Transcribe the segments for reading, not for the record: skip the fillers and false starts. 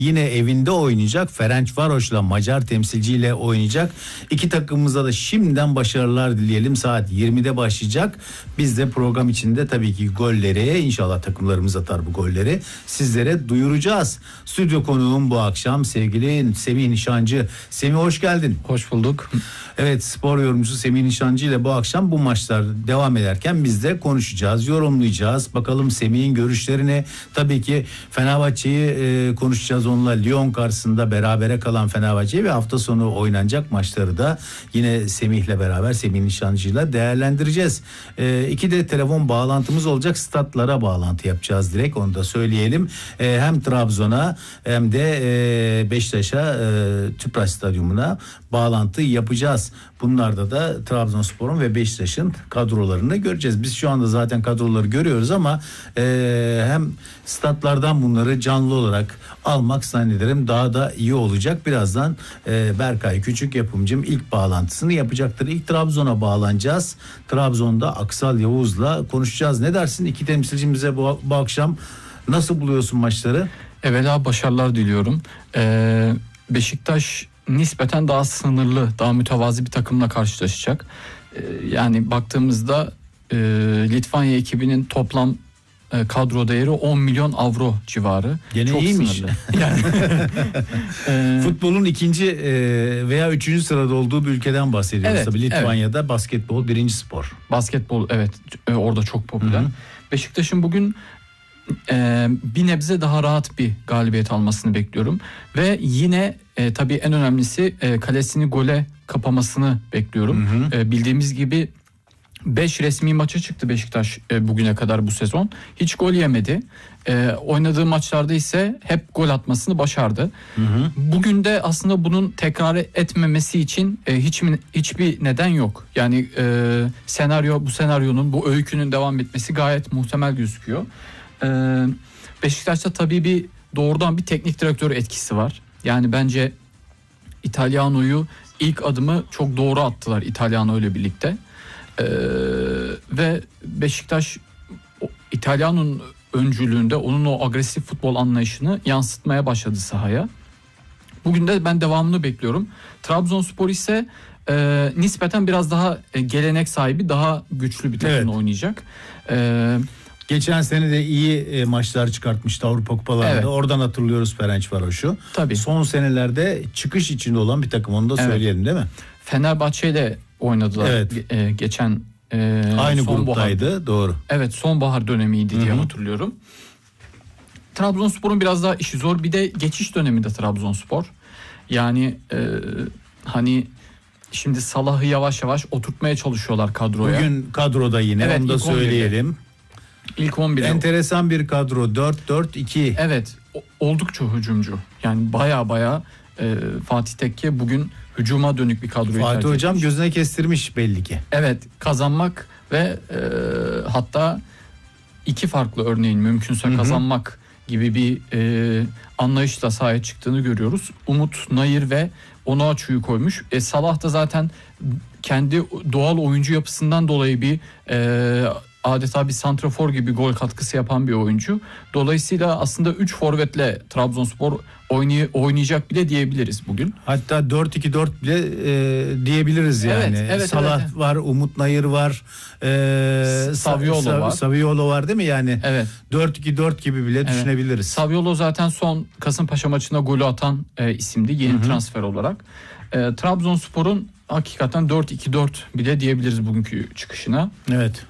yine evinde oynayacak. Ferencvaros'la Macar temsilciyle oynayacak. İki takımımıza da şimdiden başarılar dileyelim. Saat 20'de başlayacak. Biz de program içinde tabii ki golleri, inşallah takımlarımız atar bu golleri, sizlere duyuracağız. Stüdyo konuğum bu akşam sevgili Semih Nişancı. Semih hoş geldin. Hoş bulduk. Evet, spor yorumcusu Semih Nişancı ile bu akşam bu maçlar devam ederken biz de konuşacağız, yorumlayacağız. Bakalım Semih'in görüşlerini, tabii ki Fenerbahçe'yi konuşacağız onunla. Lyon karşısında berabere kalan Fenerbahçe'yi ve hafta sonu oynanacak maçları da yine Semih'le beraber, Semih Nişancı'yla değerlendireceğiz. İki de telefon bağlantımız olacak. Statlara bağlantı yapacağız direkt, onu da söyleyelim. Hem Trabzon'a hem de Beşiktaş'a, Tüpraş Stadyumuna bağlantı yapacağız. Bunlarda da Trabzonspor'un ve Beşiktaş'ın kadrolarını göreceğiz. Biz şu anda zaten kadroları görüyoruz ama hem statlardan bunları canlı olarak almak zannederim daha da iyi olacak. Birazdan Berkay Küçük yapımcım ilk bağlantısını yapacaktır. İlk Trabzon'a bağlanacağız. Trabzon'da Aksal Yavuz'la konuşacağız. Ne dersin iki temsilcimize bu akşam? Nasıl buluyorsun maçları? Evvela başarılar diliyorum. Beşiktaş nispeten daha sınırlı, daha mütevazi bir takımla karşılaşacak. Yani baktığımızda Litvanya ekibinin toplam kadro değeri 10 milyon avro civarı. Gene çok iyiymiş. Sınırlı. Yani, futbolun ikinci veya üçüncü sırada olduğu bir ülkeden bahsediyoruz. Evet, tabii Litvanya'da evet. Basketbol birinci spor. Basketbol evet orada çok popüler. Beşiktaş'ın bugün bir nebze daha rahat bir galibiyet almasını bekliyorum. Ve yine tabii en önemlisi kalesini gole kapamasını bekliyorum. Bildiğimiz gibi 5 resmi maça çıktı Beşiktaş bugüne kadar bu sezon. Hiç gol yemedi. Oynadığı maçlarda ise hep gol atmasını başardı. Bugün de aslında bunun tekrar etmemesi için hiçbir neden yok. Yani bu senaryonun, bu öykünün devam etmesi gayet muhtemel gözüküyor. Beşiktaş'ta tabii doğrudan bir teknik direktör etkisi var. Yani bence İtalyano'yu ilk adımı çok doğru attılar İtalyano ile birlikte. Ve Beşiktaş İtalyano'nun öncülüğünde onun o agresif futbol anlayışını yansıtmaya başladı sahaya. Bugün de ben devamını bekliyorum. Trabzonspor ise nispeten biraz daha gelenek sahibi, daha güçlü bir takımla oynayacak. Geçen sene de iyi maçlar çıkartmıştı Avrupa Kupalarında. Evet. Oradan hatırlıyoruz Ferencvaros'u. Tabii. Son senelerde çıkış içinde olan bir takım, onu da söyleyelim değil mi? Fenerbahçe ile oynadılar. Evet. Geçen aynı gruptaydı, sonbahar. Doğru. Evet, sonbahar dönemiydi diye hatırlıyorum. Trabzonspor'un biraz daha işi zor. Bir de geçiş döneminde Trabzonspor. Yani hani şimdi Salah'ı yavaş yavaş oturtmaya çalışıyorlar kadroya. Bugün kadroda yine, onu da söyleyelim. İlk 11'de. Enteresan bir kadro, 4-4-2. Evet, oldukça hücumcu. Yani baya Fatih Tekke bugün hücuma dönük bir kadroyu Fatih Hocam etmiş. gözüne kestirmiş belli ki. Evet, kazanmak ve hatta iki farklı örneğin mümkünse kazanmak gibi bir anlayışla sahaya çıktığını görüyoruz. Umut, Nayır ve Onuachu'yu koymuş. Salah da zaten kendi doğal oyuncu yapısından dolayı bir adeta bir santrafor gibi gol katkısı yapan bir oyuncu. Dolayısıyla aslında 3 forvetle Trabzonspor oynayacak bile diyebiliriz bugün. Hatta 4-2-4 bile diyebiliriz yani. Evet, Salah var, Umut Nayır var, Saviolo var değil mi yani? Evet. 4-2-4 gibi bile düşünebiliriz. Saviolo zaten son Kasımpaşa maçında golü atan isimdi yeni transfer olarak. Trabzonspor'un hakikaten 4-2-4 bile diyebiliriz bugünkü çıkışına. Evet.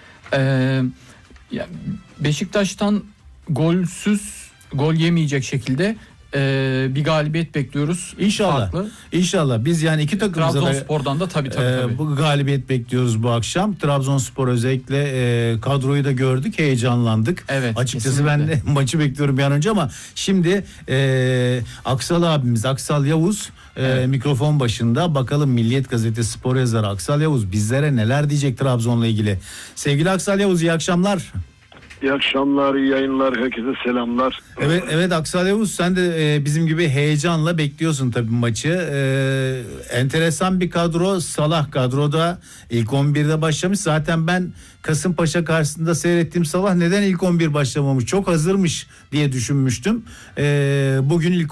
Beşiktaş'tan gol yemeyecek şekilde bir galibiyet bekliyoruz. İnşallah. Farklı. İnşallah. Biz yani iki takımıza Trabzonspor'dan da tabii. Bu galibiyet bekliyoruz bu akşam. Trabzonspor özellikle kadroyu da gördük, heyecanlandık. Evet. Açıkçası ben de maçı bekliyorum bir an önce ama şimdi Aksal abimiz, Aksal Yavuz mikrofon başında. Bakalım Milliyet Gazetesi spor yazarı Aksal Yavuz bizlere neler diyecek Trabzon'la ilgili. Sevgili Aksal Yavuz, iyi akşamlar. İyi akşamlar, iyi yayınlar, herkese selamlar. Evet Aksal Yavuz, sen de bizim gibi heyecanla bekliyorsun tabii maçı. Enteresan bir kadro, Salah kadroda ilk 11'de başlamış. Zaten ben Kasımpaşa karşısında seyrettiğim Salah neden ilk 11 başlamamış, çok hazırmış diye düşünmüştüm. Bugün ilk